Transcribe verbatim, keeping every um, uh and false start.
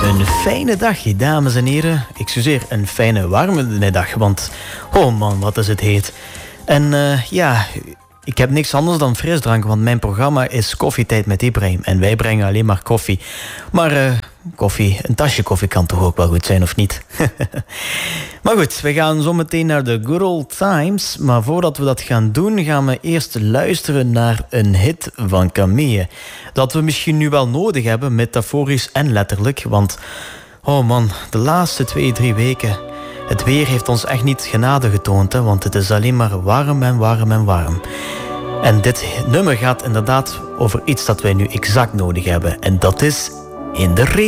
Een fijne dag, dames en heren. Excuseer, een fijne warme middag, want oh man, wat is het heet. En uh, ja, ik heb niks anders dan frisdrank, want mijn programma is Koffietijd met Ibrahim. En wij brengen alleen maar koffie. Maar uh, koffie, een tasje koffie kan toch ook wel goed zijn, of niet? Maar goed, we gaan zo meteen naar de Good Old Times. Maar voordat we dat gaan doen, gaan we eerst luisteren naar een hit van Camille. Dat we misschien nu wel nodig hebben, metaforisch en letterlijk. Want, oh man, de laatste twee, drie weken... Het weer heeft ons echt niet genade getoond, hè, want het is alleen maar warm en warm en warm. En dit nummer gaat inderdaad over iets dat wij nu exact nodig hebben. En dat is in de regen.